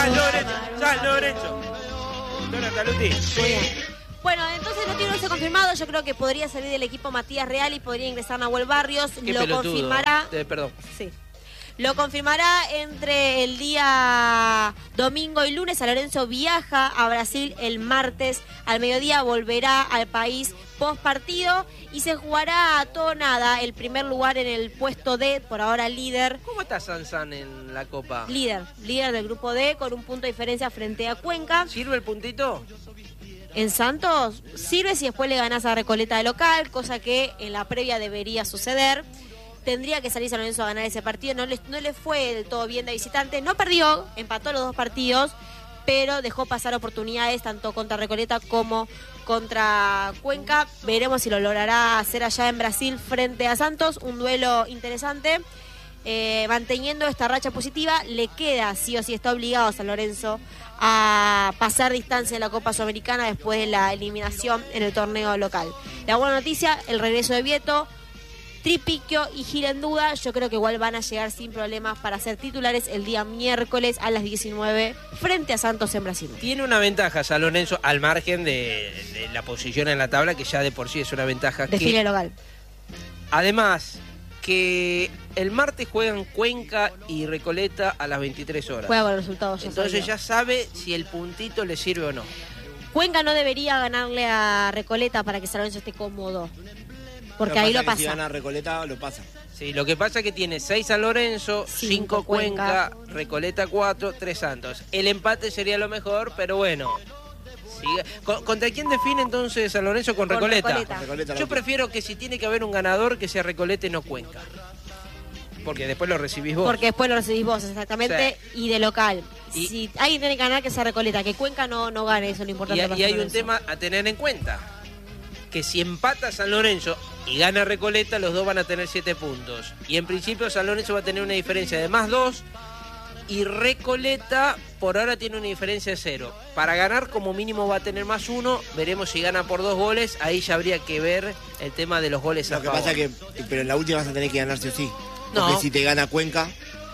San Lorenzo. Dona Taluti. Muy bien. Bueno, entonces no tiene 11 confirmado. Yo creo que podría salir del equipo Matías Real y podría ingresar Nahuel Barrios. Qué lo pelotudo. confirmará. Perdón. Sí. Lo confirmará entre el día domingo y lunes. San Lorenzo viaja a Brasil el martes. Al mediodía volverá al país post partido y se jugará a todo nada el primer lugar en el puesto D, por ahora líder. ¿Cómo está Sansan en la Copa? Líder del grupo D con un punto de diferencia frente a Cuenca. ¿Sirve el puntito? En Santos sirve si después le ganás a Recoleta de local, cosa que en la previa debería suceder. Tendría que salir San Lorenzo a ganar ese partido. No le fue del todo bien de visitante. No perdió, empató los dos partidos, pero dejó pasar oportunidades tanto contra Recoleta como contra Cuenca. Veremos si lo logrará hacer allá en Brasil frente a Santos. Un duelo interesante. Manteniendo esta racha positiva, le queda sí o sí, está obligado a San Lorenzo a pasar distancia en la Copa Sudamericana después de la eliminación en el torneo local. La buena noticia, el regreso de Vieto, Tripiquio y Gil en duda. Yo creo que igual van a llegar sin problemas para ser titulares el día miércoles a las 19 frente a Santos en Brasil. Tiene una ventaja San Lorenzo al margen de la posición en la tabla, que ya de por sí es una ventaja. Desfile local. Además, que el martes juegan Cuenca y Recoleta a las 23 horas. Juega con los resultados. Entonces ya sabe si el puntito le sirve o no. Cuenca no debería ganarle a Recoleta para que San Lorenzo esté cómodo. Porque ahí lo pasa. Si gana Recoleta, lo pasa. Sí, lo que pasa es que tiene 6 San Lorenzo, 5 Cuenca, Recoleta 4, 3 Santos. El empate sería lo mejor, pero bueno. ¿Contra quién define entonces San Lorenzo? Con Recoleta. Yo prefiero que si tiene que haber un ganador, que sea Recoleta y no Cuenca. Porque después lo recibís vos. Porque después lo recibís vos, exactamente, sí. Y de local. Si alguien tiene que ganar, que sea Recoleta. Que Cuenca no gane, eso es lo importante. Y hay un tema a tener en cuenta. Que si empata San Lorenzo y gana Recoleta, los dos van a tener 7 puntos. Y en principio San Lorenzo va a tener una diferencia de más 2. Y Recoleta por ahora tiene una diferencia de 0. Para ganar como mínimo va a tener más 1. Veremos si gana por 2 goles. Ahí ya habría que ver el tema de los goles a favor. Lo que pasa es que, pero en la última vas a tener que ganar sí o sí. Porque si te gana Cuenca,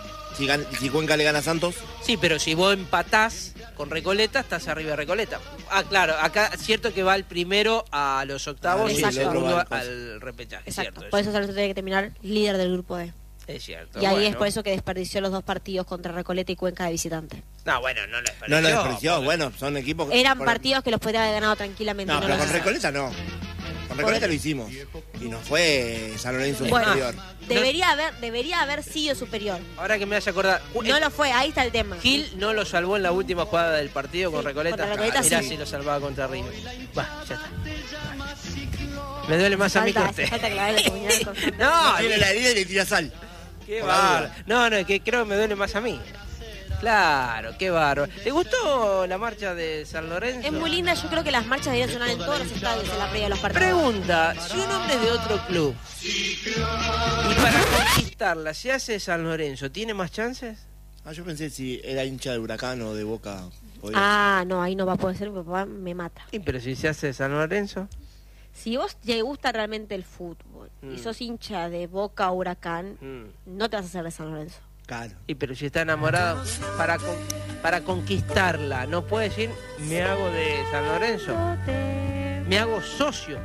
si Cuenca le gana a Santos. Sí, pero si vos empatás con Recoleta, estás arriba de Recoleta. Ah, claro, acá es cierto que va el primero a los octavos y el segundo al repechaje. Exacto, ¿cierto? por eso San Lorenzo tiene que terminar líder del grupo D. Es cierto. Y ahí es por eso que desperdició los 2 partidos contra Recoleta y Cuenca de visitante. No, bueno, no lo desperdició. No lo desperdició, bueno, son equipos... Eran partidos que los podría haber ganado tranquilamente. No, pero con Recoleta no. Con Recoleta lo hicimos. Y nos fue San Lorenzo superior. Debería haber sido superior. Ahora que me hace acordar... No lo fue, ahí está el tema. Gil no lo salvó en la última jugada del partido con Recoleta. Contra Recoleta Mirá sí. si lo salvaba contra River. Va, ya está. Me duele más a mí que a usted. Falta clavarle el puñal con No, tiene la herida y le tira sal. Qué bárbaro. No, es que creo que me duele más a mí. Claro, qué bárbaro. ¿Te gustó la marcha de San Lorenzo? Es muy linda, yo creo que las marchas deberían sonar en todos los estadios en la previa de los partidos. Pregunta, si un hombre es de otro club y para conquistarla se hace San Lorenzo, ¿tiene más chances? Yo pensé si era hincha de Huracán o de Boca. No, ahí no va a poder ser, mi papá me mata. Sí, pero si se hace San Lorenzo... Si vos te gusta realmente el fútbol y sos hincha de Boca o Huracán, no te vas a hacer de San Lorenzo. Claro. Y pero si está enamorado, para conquistarla, no puede decir, me hago de San Lorenzo, me hago socio.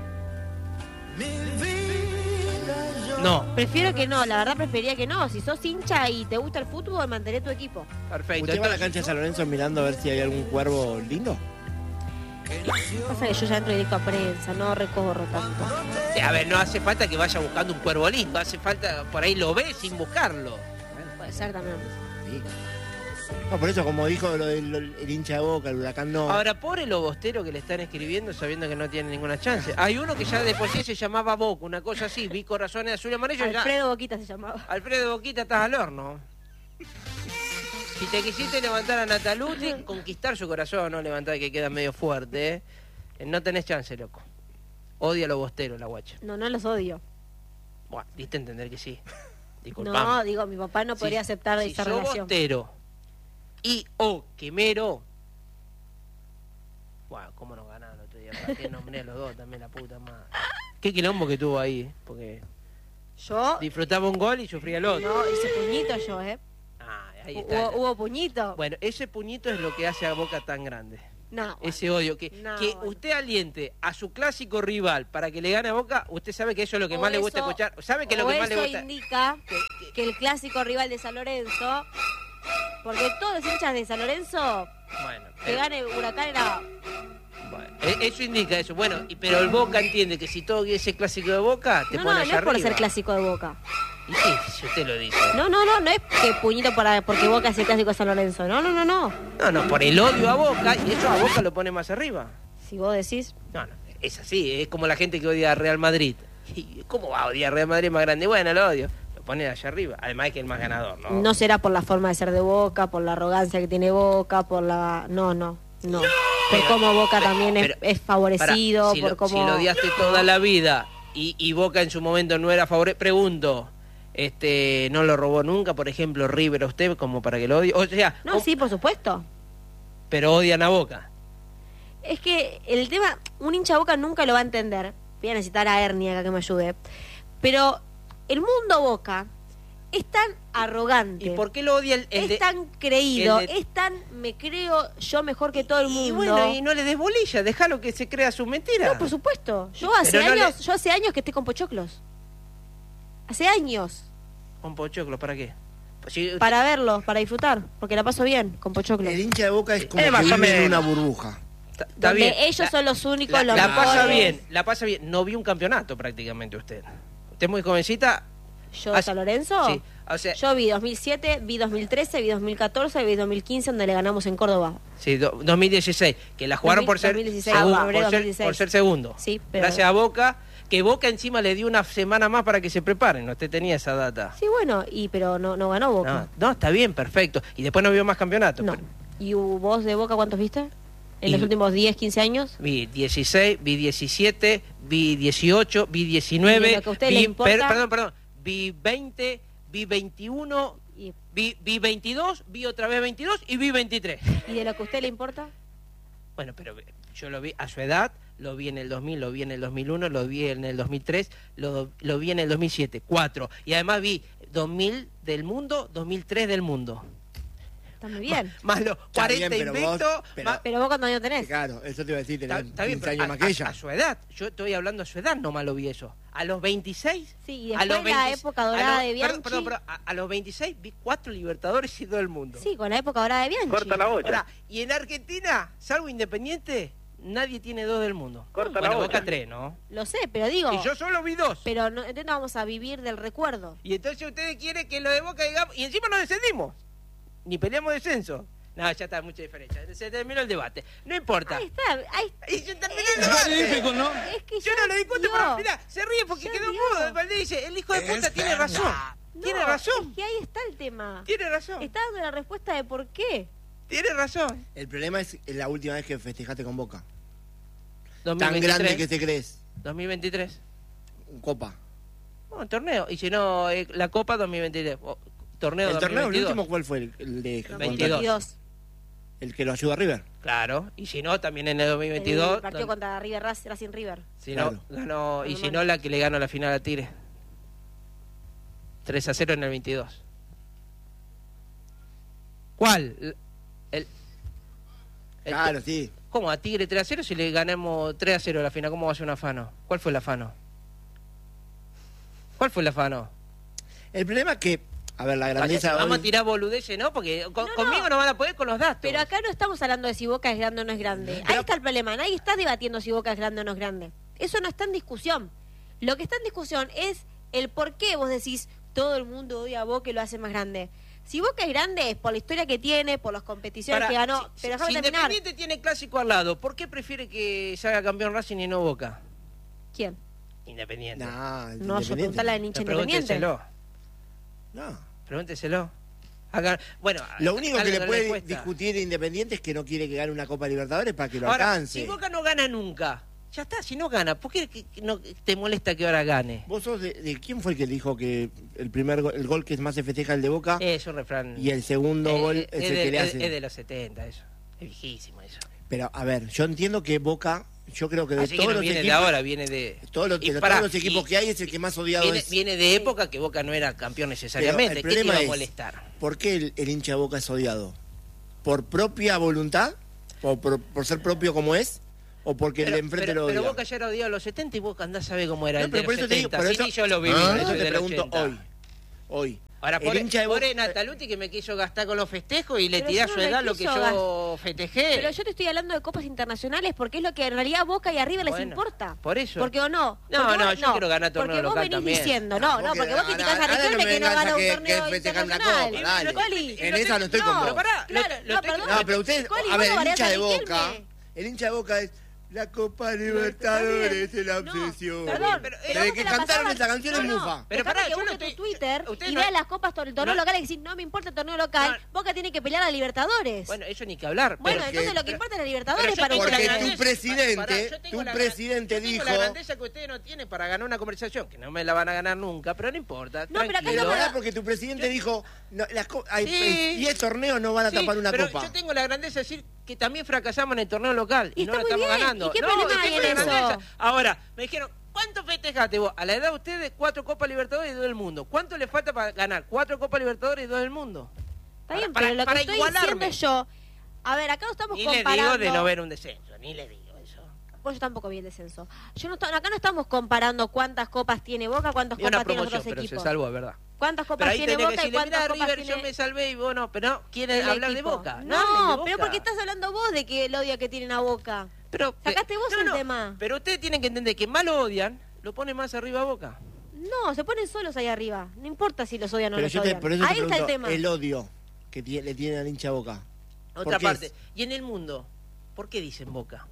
No. Prefiero que no, la verdad preferiría que no. Si sos hincha y te gusta el fútbol, mantené tu equipo. Perfecto. ¿Usted va a la cancha de San Lorenzo mirando a ver si hay algún cuervo lindo? Pasa que yo ya entro directo a prensa, no recorro tanto. A ver, no hace falta que vaya buscando un cuervo lindo, hace falta, por ahí lo ve sin buscarlo. Puede ser también. Sí. No, por eso, como dijo el hincha de Boca, el Huracán no. Ahora, pobre lo bostero que le están escribiendo sabiendo que no tiene ninguna chance. Hay uno que ya de por sí se llamaba Boca, una cosa así, vi corazones azul y amarillo. Alfredo Boquita se llamaba. Alfredo Boquita, estás al horno. Si te quisiste levantar a Nataluti, conquistar su corazón, no levantar que queda medio fuerte, no tenés chance, loco. Odia a los bosteros, la guacha. No los odio. Bueno, diste a entender que sí. Disculpame. No, digo, mi papá no podría aceptar esa relación. Si sos bostero y quemero, bueno, cómo nos ganaron el otro día. ¿Para qué nombré a los dos también, la puta madre? Qué quilombo que tuvo ahí, porque yo disfrutaba un gol y sufría el otro. No, hice puñito yo, ahí está. ¿Hubo puñito? Bueno, ese puñito es lo que hace a Boca tan grande. No. Ese odio. Que bueno. usted aliente a su clásico rival para que le gane a Boca, usted sabe que eso es lo que más le gusta escuchar. ¿Sabe que lo que más le gusta? Eso indica que el clásico rival de San Lorenzo, porque todos los hinchas de San Lorenzo, Bueno, que gane Huracán era... bueno, eso indica eso. Bueno, pero el Boca entiende que si todo ese clásico de Boca, te pone allá no es por arriba. ser clásico de Boca. ¿Y sí, si usted lo dice? No es que puñito porque Boca es el clásico de San Lorenzo. No. No, por el odio a Boca, y eso a Boca lo pone más arriba. Si vos decís... No, es así, es como la gente que odia a Real Madrid. ¿Y cómo va a odiar a Real Madrid más grande? Bueno, lo odio. Lo pone allá arriba. Además es que es el más ganador, ¿no? No será por la forma de ser de Boca, por la arrogancia que tiene Boca, por la... No. Por cómo Boca también es favorecido, por cómo... Si lo odiaste toda la vida y Boca en su momento no era favorecido, pregunto... no lo robó nunca, por ejemplo, River a usted, como para que lo odie. O sea, No, sí, por supuesto. Pero odian a Boca. Es que el tema, un hincha de Boca nunca lo va a entender. Voy a necesitar a Ernie acá que me ayude. Pero el mundo Boca es tan arrogante. ¿Y por qué lo odia es tan creído, es tan me creo yo mejor que todo el mundo. Y bueno, y no le des bolilla, déjalo que se crea su mentira. No, por supuesto. Yo hace años que estoy con pochoclos. Hace años. ¿Con pochoclo? ¿Para qué? Pues si... Para verlos, para disfrutar, porque la paso bien con pochoclos. El hincha de Boca es como que vive en una burbuja. Está bien. Ellos son los únicos, los la pasa mejores. bien, la pasa bien. No vi un campeonato prácticamente usted. Usted es muy jovencita. ¿Yo de San Lorenzo? Sí. O sea, yo vi 2007, vi 2013, vi 2014, vi 2015, donde le ganamos en Córdoba. Sí, 2016, que la jugaron por ser 2016, por ser segundo. Sí, pero... Gracias a Boca, que Boca encima le dio una semana más para que se preparen. Usted tenía esa data. Sí, bueno, pero no ganó Boca. No, está bien, perfecto. Y después no vio más campeonatos. No. Pero... ¿Y vos de Boca cuántos viste? ¿En los últimos 10, 15 años? Vi 16, vi 17, vi 18, vi 19, ¿Y lo que a usted le importa? Perdón, vi 20, vi 21, vi 22, vi otra vez 22 y vi 23. ¿Y de lo que a usted le importa? Bueno, pero yo lo vi a su edad, lo vi en el 2000, lo vi en el 2001, lo vi en el 2003, lo vi en el 2007, 4. Y además vi 2000 del mundo, 2003 del mundo. Está muy bien. Más los 40 bien, inventos. Pero vos cuántos años tenés. Claro, eso te iba a decir, tenés Está bien, 15 años más que ella. A su edad, yo estoy hablando a su edad, nomás lo vi eso. A los 26. Sí, y después la época dorada de Bianchi. Perdón, a los 26 vi 4 Libertadores y todo el mundo. Sí, con la época dorada de Bianchi. Corta la bocha. Ahora, y en Argentina, salvo Independiente, nadie tiene 2 del mundo. Corta bueno, la bocha. Boca 3, ¿no? Lo sé, pero digo... Y yo solo vi 2. Pero no, entonces vamos a vivir del recuerdo. Y entonces ustedes quieren que lo de Boca digamos... Y encima no descendimos. Ni peleamos descenso. No, ya está, mucha diferencia. Se terminó el debate. No importa. Ahí está. Y se terminó el debate. Es que Yo no lo discuto, pero mirá, se ríe porque quedó mudo. Valdés dice, el hijo de puta tiene razón. Tiene razón. Es que ahí está el tema. Tiene razón. Está dando la respuesta de por qué. Tiene razón. El problema es la última vez que festejaste con Boca. 2023. Tan grande que te crees. 2023. Copa. Bueno, torneo. Y si no, la Copa 2023. Torneo ¿El 2022. torneo, el último, cuál fue? El de 22. El que lo ayuda a River. Claro. Y si no, también en el 2022. El partido contra River Racing River. Si Claro. no, ganó. Y si no, la que le ganó la final a Tigre. 3-0 en el 22. ¿Cuál? Claro, sí. ¿Cómo? ¿A Tigre 3-0 si le ganamos 3-0 la final? ¿Cómo va a ser un afano? ¿Cuál fue el afano? ¿Cuál fue el afano? El problema es que, a ver, la grandeza... Vamos hoy- a tirar boludeces, ¿no? Porque conmigo no van a poder con los datos. Pero acá no estamos hablando de si Boca es grande o no es grande. Ahí está el problema. Nadie está debatiendo si Boca es grande o no es grande. Eso no está en discusión. Lo que está en discusión es el por qué vos decís todo el mundo odia a Boca y lo hace más grande. Si Boca es grande es por la historia que tiene, por las competiciones que ganó. Pero déjame si terminar. Independiente tiene clásico al lado, ¿por qué prefiere que se haga campeón Racing y no Boca? ¿Quién? Independiente. Nah, el No, yo Independiente. preguntarle al hincha independiente. Pregúnteselo. No. Pregúnteselo. Bueno, Lo único que algo le no puede cuesta. discutir Independiente es que no quiere que gane una Copa Libertadores para que lo Ahora, alcance. si Boca no gana nunca, ya está, si no gana, ¿por qué no te molesta que ahora gane? ¿Vos sos de quién fue el que dijo que el gol que más se festeja es el de Boca Es un refrán. y el segundo gol es el que le hace? Es de los 70, eso. Es viejísimo eso. Pero, a ver, yo entiendo que Boca Yo creo que de Así que todos no los viene equipos, de ahora, viene de... todos los equipos que hay es el que más odiado es. Viene de época que Boca no era campeón necesariamente. Pero ¿Qué el te iba a problema es, molestar? ¿por qué el hincha de Boca es odiado? ¿Por propia voluntad? ¿O por ser propio como es? ¿O porque el de enfrente lo odia? Pero Boca ya era odiado en los 70 y Boca andá sabe cómo era No, el pero de por los eso te digo, 70. por Sí, eso, sí, yo lo viví. por yo eso te del pregunto 80. hoy. Ahora, El hincha de Boca- pobre Nataluti que me quiso gastar con los festejos y le Pero tiré a yo su no me edad lo que quiso yo festejé. Pero yo te estoy hablando de copas internacionales porque es lo que en realidad Boca y River les Bueno, importa. por eso. ¿Porque o no? No, Porque no, vos- yo quiero ganar torneo porque local vos venís también. diciendo, no, porque vos criticás a Riquelme que no gana un torneo festejan una internacional. copa, dale. Coli, En esa no estoy con vos. Pero pará, Claro, lo estoy- perdón. No, pero ustedes, Coli, a vos ver, no el hincha de bardeás a Boca, Riquelme. el hincha de Boca es la Copa Libertadores es la No, obsesión. perdón, pero pero Desde vos que te la cantaron pasabas- esa canción es no, mufa. Pero Dejame pará, que yo no busque estoy- tu Twitter ustedes y no- veas las copas del torneo no- local y decís, no me importa el torneo local, No. Boca tiene que pelear a la Libertadores. Bueno, eso ni que hablar. Bueno, pero- entonces lo que importa es la Libertadores pero yo para tengo la Porque ustedes. tu presidente, yo tengo tu la presidente yo tengo dijo- la grandeza que ustedes no tienen para ganar una conversación, que no me la van a ganar nunca, pero no importa. No, pero acá tranquilo. Pero estamos- ahora porque tu presidente dijo, no, hay Sí. 10 torneos no van a Sí, tapar una pero copa. yo tengo la grandeza de decir que también fracasamos en el torneo local y, Y no está lo muy estamos bien. ganando. ¿Y qué No, problema hay tengo en la eso? grandeza. Ahora, me dijeron, ¿cuánto festejaste vos? A la edad de ustedes, 4 Copas Libertadores y 2 del mundo. ¿Cuánto le falta para ganar? 4 Copas Libertadores y 2 del mundo. Está bien, Para- pero lo que para estoy igualarme. diciendo yo, a ver, acá no estamos Ni le comparando. digo de no ver un descenso, ni le digo eso. Pues yo tampoco vi el descenso. Acá no estamos comparando cuántas copas tiene Boca, cuántas Vi una copas tienen promoción, otros pero se equipos. salvó, es verdad. ¿Cuántas Pero copas ahí tiene tenés que Boca y decirle, cuántas mira, copas River, tiene yo me salvé y vos no, pero no quieren el hablar equipo? de Boca. hablen de No, Boca. pero porque estás hablando vos de que el odio que tienen a Boca. Pero, Sacaste vos el tema. Pero ustedes tienen que entender que más lo odian, lo pone más arriba a Boca. No, se ponen solos ahí arriba. No importa si los odian o no Pero los yo odian. por eso Ahí te está el pregunto, tema. el odio que le tiene al hincha Boca. Otra qué parte. es? Y en el mundo, ¿por qué dicen Boca?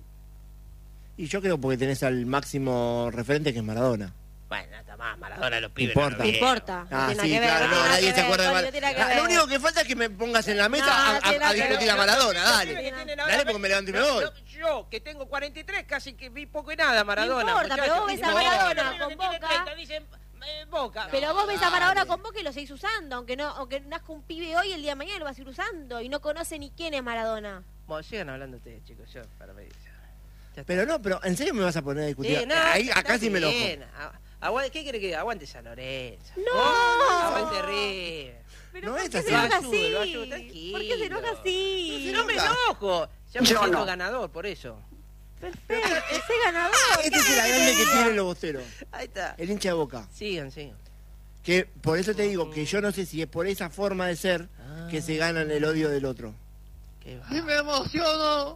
Y yo creo porque tenés al máximo referente que es Maradona. Bueno, está más Maradona los pibes. Importa. no No lo importa. Ah, no tiene sí, nada que ver, claro, no no, tiene nada nadie que se ver, acuerda de Coli, Maradona. no tiene nada que Lo ver. único que falta es que me pongas en la mesa No, a no tiene nada que ver. discutir a Maradona, dale. Los pibes que tienen Dale porque me levanto y me voy. Yo, que tengo 43, casi que vi poco y nada Maradona. No importa, pero vos ves a Maradona los pibes con que tienen Boca. 30 dicen Boca. Pero vos ves a dale. Maradona con Boca y lo seguís usando, aunque nazca un pibe hoy, el día de mañana lo vas a ir usando y no conoce ni quién es Maradona. Bueno, sigan hablando ustedes, chicos, yo para medir. Pero no, pero ¿en serio me vas a poner a discutir? Sí, no, Ahí, está acá sí me enojo. bien. ¿Qué quiere que aguante San Lorenzo? No. ¿Vos? Aguante River. Pero No ¿por es qué así. se enoja Lo así? ayudo, tranquilo. ¿Por qué se enoja así? No me enojo. Ya me siento ganador, por eso. Perfecto, ese ganador. Este es el grande que tienen los bosteros. Ahí está. El hincha de Boca. Sigan. Que por eso te digo que yo no sé si es por esa forma de ser que se ganan el odio del otro. Qué va. ¡Y me emociono!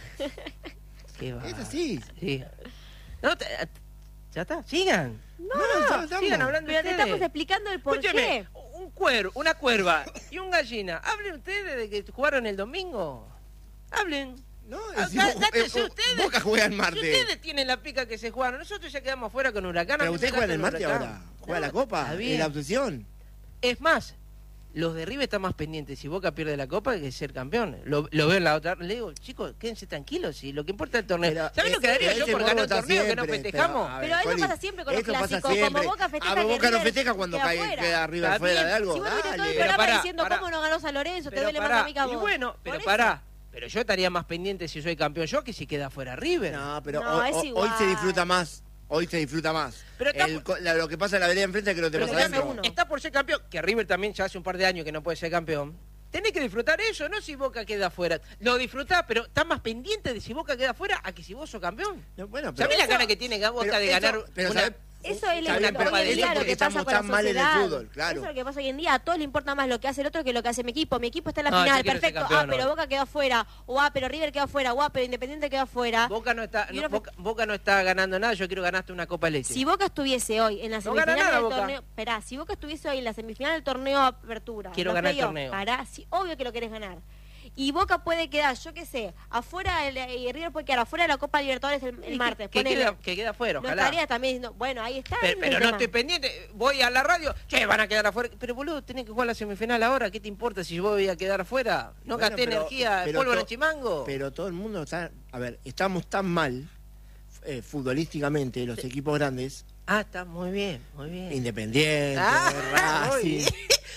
Qué va. Es así. Sí. No, ya está. Sigan. No, Sigan hablando Pero te ustedes. estamos explicando el por Escúcheme, qué. una cuerva y un gallina. Hablen ustedes de que jugaron el domingo. Hablen. No, Dátese ustedes. Boca juega el Si martes. ustedes tienen la pica que se jugaron, nosotros ya quedamos fuera con Huracán. Pero a mí ustedes me juegan el encanta martes Huracán. ahora. Juega la Está copa, bien. es la obsesión. Es más, los de River están más pendientes si Boca pierde la copa que ser campeón. Lo veo en la otra. Le digo, chicos, quédense tranquilos. Si lo que importa es el torneo. Pero ¿Sabés lo que daría yo ese por ganar morbo el está torneo que no siempre, festejamos? a ver, Pero eso Coli, pasa siempre con los eso pasa clásicos, como siempre. Boca festeja A que Boca no River festeja cuando queda cae, fuera. queda River Está fuera bien. de algo. Si vos viste todo el Dale. Pero programa pará, diciendo pará. cómo no ganó San Lorenzo, te Pero duele más pará, a mí que a vos. y bueno, Por pero eso. pará. Pero yo estaría más pendiente si soy campeón yo que si queda fuera River. No, pero No, es hoy igual. se disfruta más. Hoy se disfruta más. Pero está- Lo que pasa en la vereda enfrente es que no te Pero pasa escuchame adentro. uno. está por ser campeón, que River también ya hace un par de años que no puede ser campeón. Tenés que disfrutar eso, no si Boca queda afuera. Lo disfrutás, pero estás más pendiente de si Boca queda afuera a que si vos sos campeón. No, bueno, ¿Sabés la eso- gana que tiene Boca pero de eso- ganar pero una... ¿sabés? Eso es Está bien, lo pero que hoy en día porque lo que pasa estamos con la tan mal en el sociedad. fútbol, claro. Eso es lo que pasa hoy en día. A todos le importa más lo que hace el otro que lo que hace mi equipo. Mi equipo está en la No, final, yo quiero ser perfecto. campeón, pero no. Boca quedó afuera. O pero River quedó afuera. O pero Independiente quedó afuera. Boca no está, Y no, uno- Boca no está ganando nada, yo quiero ganarte una Copa Leche. Si Boca estuviese hoy en la No gana semifinal nada, del Boca. torneo, esperá, si Boca estuviese hoy en la semifinal del torneo Apertura, Quiero los ganar el playoffs, torneo. pará, sí, obvio que lo querés ganar. Y Boca puede quedar, yo qué sé, afuera, y River puede quedar afuera de la Copa Libertadores el martes. que ponele. queda afuera, No ojalá. estaría también diciendo, bueno, ahí está. Pero, el no tema. estoy pendiente, voy a la radio, che, van a quedar afuera. Pero boludo, tenés que jugar la semifinal ahora, ¿qué te importa si yo voy a quedar afuera? ¿No Bueno, gasté pero- energía, pero pólvora to- chimango? Pero todo el mundo está... A ver, estamos tan mal futbolísticamente, los equipos grandes, Ah, está muy bien, muy bien. Independiente, Ah, muy Racing. bien.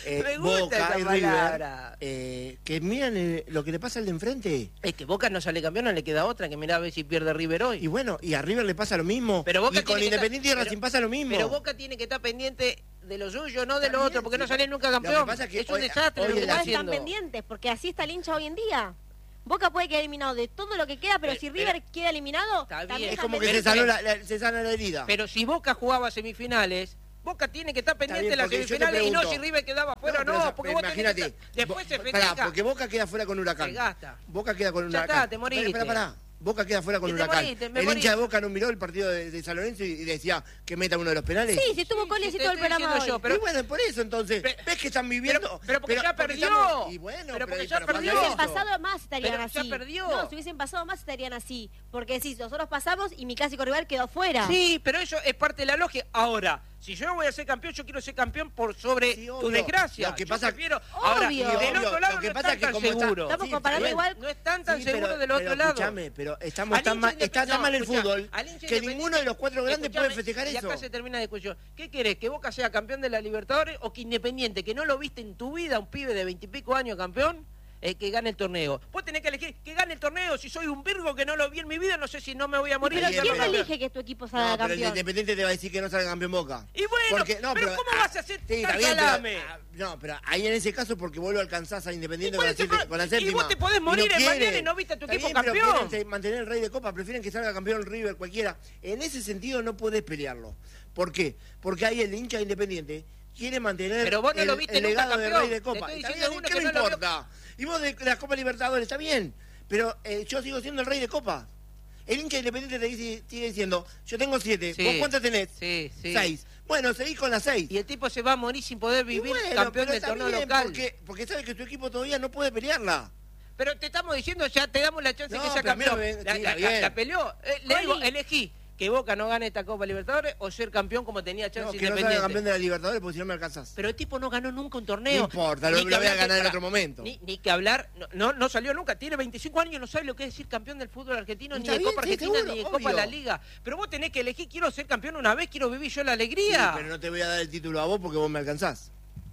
Me gusta Boca esa y River, palabra. que miran lo que le pasa al de enfrente. Es que Boca no sale campeón, no le queda otra que mirá a ver si pierde River hoy. Y bueno, y a River le pasa lo mismo. Pero Boca y con tiene que Independiente y estar- Racing pasa lo mismo. Pero Boca tiene que estar pendiente de lo suyo, no de Está lo bien, otro, porque sí, no sale nunca lo que campeón. pasa es que un hoy- desastre hoy lo que en está la- Igual están haciendo. pendientes, porque así está el hincha hoy en día. Boca puede quedar eliminado de todo lo que queda, pero si River queda eliminado, Está bien. también Es están como que pendientes. se sana la herida. Pero si Boca jugaba semifinales, Boca tiene que estar pendiente bien, de las porque yo te semifinales y no pregunto. si River quedaba afuera o pero, no, porque vos tenés que imagínate. estar- después se Pará, festeja. porque Boca queda fuera con Huracán. Se gasta. Boca queda con Ya Huracán. está, te moriste. Pará. Boca queda fuera con Y te Huracán. moriste, me El moriste. hincha de Boca no miró el partido de San Lorenzo y decía que meta uno de los penales. Sí, si estuvo Coli sí, así te todo el estoy programa diciendo hoy. yo, pero- Y bueno, por eso entonces. Pe- ¿Ves que están viviendo? pero porque ya perdió. Y bueno, Pero porque ya pasa perdió. Si eso. hubiesen pasado más estarían Pero así. ya perdió. No, si hubiesen pasado más estarían así. Porque decís, nosotros pasamos y mi clásico rival quedó fuera. Sí, pero eso es parte de la lógica. Ahora, si yo voy a ser campeón, yo quiero ser campeón por sobre Sí, tu obvio. desgracia. Lo que Yo pasa- prefiero. Ahora, Obvio. del Obvio, otro lado lo que no pasa están es que tan como está- seguros. Estamos Sí, comparando está bien. igual. No están tan Sí, seguros del otro lado. Escúchame, pero estamos Al tan hincha mal, está tan mal el escuchá, fútbol al hincha que independiente- ninguno de los cuatro grandes Escuchame, puede festejar y eso. acá se termina la discusión. ¿Qué querés? ¿Que Boca sea campeón de la Libertadores o que Independiente, que no lo viste en tu vida, un pibe de 20 y pico años campeón, que gane el torneo? Vos tenés que elegir que gane el torneo. Si soy un Virgo que no lo vi en mi vida, no sé si no me voy a morir. Pero Está bien, ¿quién pero- elige que tu equipo salga No, pero el campeón? Independiente te va a decir que no salga campeón Boca. Y bueno, Porque- no, pero ¿cómo vas a hacer Sí, tan está bien, salame? no, pero ahí en ese caso porque vos lo alcanzás a Independiente Y con por la, eso, siete- con la y séptima. vos te podés morir no en quiere. mañana y no viste a tu Está equipo bien, pero campeón. quieren mantener el rey de copa, prefieren que salga campeón River cualquiera. En ese sentido no podés pelearlo. ¿Por qué? Porque ahí el hincha de Independiente quiere mantener Pero vos no el, lo viste el nunca legado de campeón. rey de Te copa. estoy Está diciendo bien, uno ¿qué que me no lo vio. importa? Y vos de la Copa Libertadores, está bien. Pero yo sigo siendo el rey de copa. El hincha Independiente te dice, sigue diciendo, yo tengo 7. Sí. ¿Vos cuántas tenés? Sí, sí. 6. Bueno, seguís con las 6. Y el tipo se va a morir sin poder Y vivir bueno, campeón pero del está torneo bien, local. Porque sabe que tu equipo todavía no puede pelearla. Pero te estamos diciendo, ya te damos la chance No, que sea pero a mí no campeón. me- La, sí, la- está bien. la peleó. Le digo, Coli. elegí que Boca no gane esta Copa Libertadores o ser campeón como tenía chance No, que no Independiente. salga campeón de la Libertadores porque si no me alcanzás. Pero el tipo no ganó nunca un torneo. No importa, lo Ni que voy a hablar que- ganar en pará, otro momento. Ni que hablar, no salió nunca. Tiene 25 años y no sabe lo que es decir campeón del fútbol argentino, ni Está de bien, Copa sí, Argentina, seguro, ni de obvio. Copa de la Liga. Pero vos tenés que elegir, quiero ser campeón una vez, quiero vivir yo la alegría. Sí, pero no te voy a dar el título a vos porque vos me alcanzás.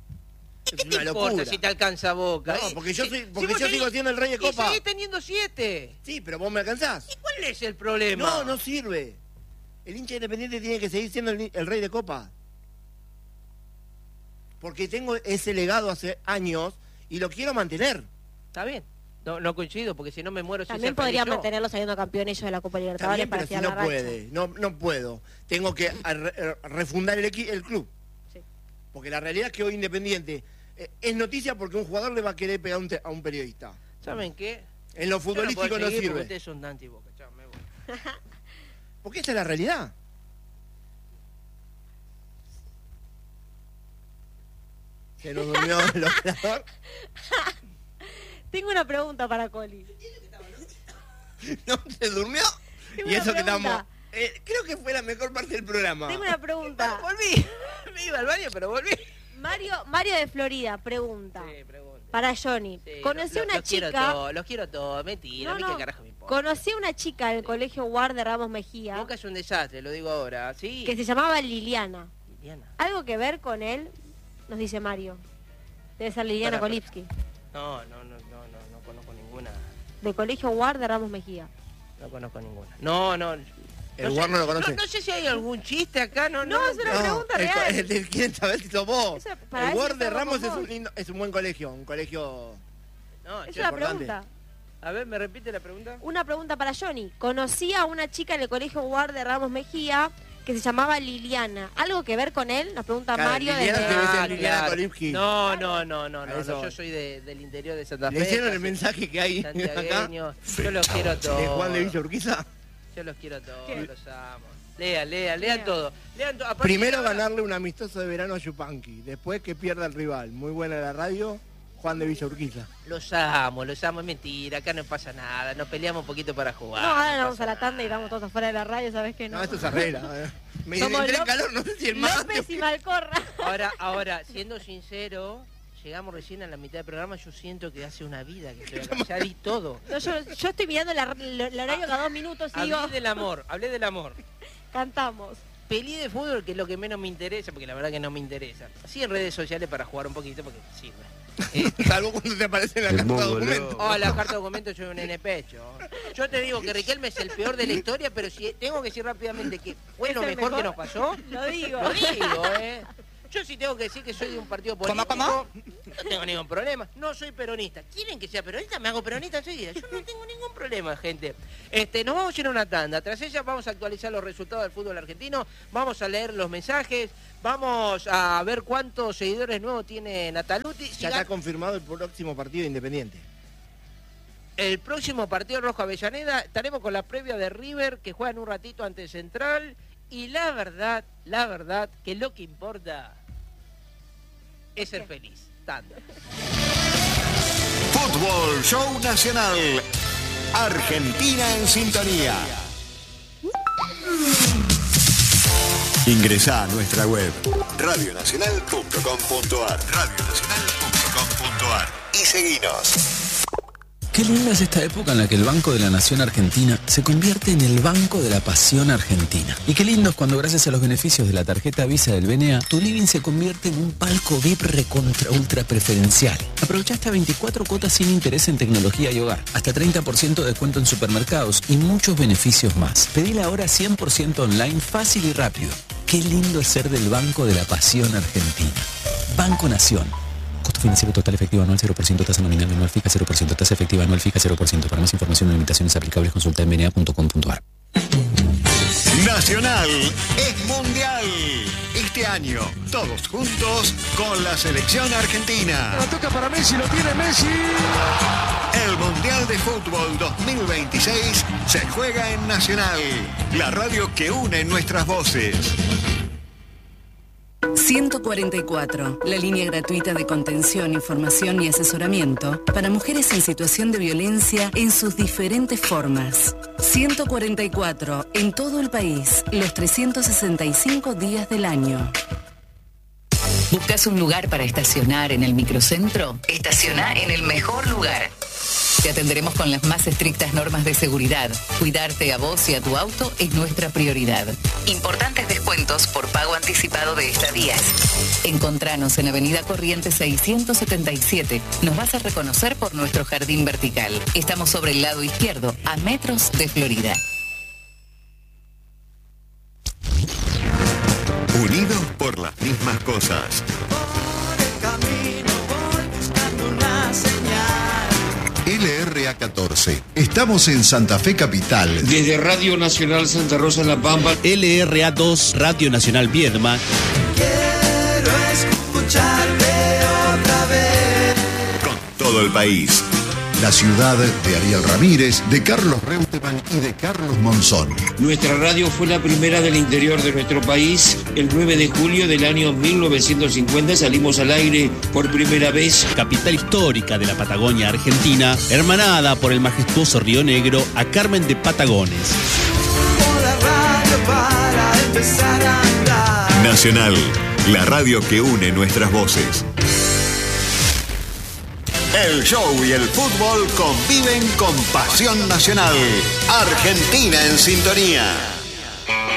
¿Qué Es te una importa locura. si te alcanza Boca? No, porque yo vos sigo siendo el rey de Copa. Y seguís teniendo 7. Sí, pero vos me alcanzás. ¿Y cuál es el problema? No, no sirve. El hincha Independiente tiene que seguir siendo el rey de Copa. Porque tengo ese legado hace años y lo quiero mantener. Está bien. No coincido, porque si no me muero sin También ser feliz podrían yo. mantenerlo saliendo campeón ellos de la Copa Libertadores También, para pero si tirar no la racha. puede, no puedo. Tengo que refundar el club. Sí. Porque la realidad es que hoy Independiente es noticia porque un jugador le va a querer pegar a un periodista. ¿Saben qué? En lo Yo futbolístico puedo no seguir porque sirve. Ustedes son Dante y Boca. Chao, me voy. Porque esta es la realidad. Se nos durmió el operador. Tengo una pregunta para Coli. No, se durmió. Tengo Y una eso que pregunta. estamos... creo que fue la mejor parte del programa. Tengo una pregunta. Volví. Me iba al baño, pero volví. Mario de Florida pregunta. Sí, pregunta. Para Johnny. Sí, Conocí a una los quiero chica. todos, los quiero todos. Mentira, a mí qué carajo me importa. Conocí a una chica en el colegio Guard de Ramos Mejía Boca es un desastre, lo digo ahora. Sí. que se llamaba Liliana. Liliana. ¿Algo que ver con él? Nos dice Mario. Debe ser Liliana Para. Kolipsky. No conozco ninguna. Del colegio Guard de Ramos Mejía. No conozco ninguna. No. El Guar no lo conoce. No sé si hay algún chiste acá, no. No, es una pregunta real. ¿Quieren saber si sos vos? Eso, para El ver si Guard de estamos Ramos con es vos. un lindo, es un buen colegio, No, Es che, una importante. pregunta. a ver, ¿me repite la pregunta? Una pregunta para Johnny. Conocí a una chica en el colegio Guard de Ramos Mejía que se llamaba Liliana. ¿Algo que ver con él? Nos pregunta Claro, Mario Liliana desde... debe ser Liliana Kolipsky. No, Eso. yo soy del interior de Santa Fe. ¿Le hicieron el casi mensaje que hay acá? santiagueño. Yo los quiero todos. ¿De Juan de Villa Urquiza? Yo los quiero todos, ¿Qué? los amo. Lean todo. Lean todo. Primero ganarle un amistoso de verano a Yupanqui, después que pierda el rival. Muy buena la radio, Juan de Villa Urquiza. Los amo, es mentira, acá no pasa nada, nos peleamos un poquito para jugar. No, ahora nos vamos pasa a la nada. tanda y vamos todos afuera de la radio, ¿sabes qué? No, esto es arregla. Me Somos entré en López- calor, no sé si el más... López y Malcorra. Ahora, siendo sincero, llegamos recién a la mitad del programa, yo siento que hace una vida que estoy acá, ya di todo. No, yo estoy mirando el horario cada 2 minutos y digo, Hablé del amor. cantamos. peleé de fútbol, que es lo que menos me interesa, porque la verdad que no me interesa. Sí, en redes sociales para jugar un poquito, porque sirve. Salvo cuando te aparece la carta de documento. La carta de documento yo soy un nene pecho. Yo te digo que Riquelme es el peor de la historia, pero si tengo que decir rápidamente que fue lo mejor que nos pasó, lo digo. Yo sí tengo que decir que soy de un partido político. No tengo ningún problema. No soy peronista. ¿Quieren que sea peronista? Me hago peronista enseguida. Yo no tengo ningún problema, gente. Nos vamos a ir a una tanda. Tras ella vamos a actualizar los resultados del fútbol argentino. Vamos a leer los mensajes. Vamos a ver cuántos seguidores nuevos tiene Nataluti. Ya está confirmado el próximo partido de Independiente. El próximo partido Rojo Avellaneda. Estaremos con la previa de River, que juega en un ratito ante Central. Y la verdad, que lo que importa es ser feliz. Tanda. Fútbol Show Nacional. Argentina en sintonía. Ingresá a nuestra web radionacional.com.ar y seguinos. Qué linda es esta época en la que el Banco de la Nación Argentina se convierte en el Banco de la Pasión Argentina. Y qué lindo es cuando, gracias a los beneficios de la tarjeta Visa del BNA, tu living se convierte en un palco VIP recontra ultra preferencial. Aprovecha hasta 24 cuotas sin interés en tecnología y hogar, hasta 30% de descuento en supermercados y muchos beneficios más. Pedila ahora 100% online, fácil y rápido. Qué lindo es ser del Banco de la Pasión Argentina. Banco Nación. Costo financiero total efectivo anual 0%, tasa nominal anual fija 0%, tasa efectiva anual fija 0%. Para más información y limitaciones aplicables consulta en bna.com.ar. Nacional es mundial. Este año, todos juntos con la selección argentina. La toca para Messi, lo tiene Messi. El Mundial de Fútbol 2026 se juega en Nacional, la radio que une nuestras voces. 144, la línea gratuita de contención, información y asesoramiento para mujeres en situación de violencia en sus diferentes formas. 144, en todo el país, los 365 días del año. ¿Buscas un lugar para estacionar en el microcentro? Estaciona en el mejor lugar. Te atenderemos con las más estrictas normas de seguridad. Cuidarte a vos y a tu auto es nuestra prioridad. Importantes descuentos por pago anticipado de estadías. Encontranos en Avenida Corrientes 677. Nos vas a reconocer por nuestro jardín vertical. Estamos sobre el lado izquierdo, a metros de Florida. Unidos por las mismas cosas. LRA 14. Estamos en Santa Fe Capital. Desde Radio Nacional Santa Rosa en La Pampa. LRA 2, Radio Nacional Viedma. Quiero escucharte otra vez. Con todo el país. La ciudad de Ariel Ramírez, de Carlos Reutemann y de Carlos Monzón. Nuestra radio fue la primera del interior de nuestro país. El 9 de julio del año 1950 salimos al aire por primera vez. Capital histórica de la Patagonia Argentina, hermanada por el majestuoso Río Negro a Carmen de Patagones. Nacional, la radio que une nuestras voces. El show y el fútbol conviven con pasión nacional. Argentina en sintonía.